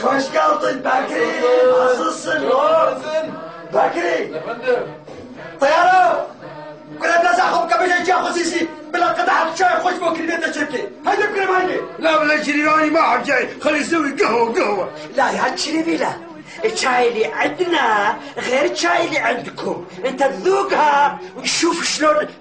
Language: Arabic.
خوش قلطن بكري عصصن بكري يا فندم طيارة كل الناس أخذ كبشة شيء خصيصي بلا قطعة شاي خوش بوكري بيت شركة هيدا بكري ماني لا ولا شريراني ما حد جاي خلي يسوي قهوة لا يا شريفي لا الشاي اللي عندنا غير الشاي اللي عندكم انت تذوقها وتشوف شلون